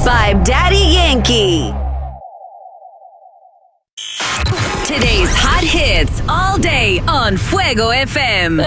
101.5 Daddy Yankee. Today's hot hits all day on Fuego FM.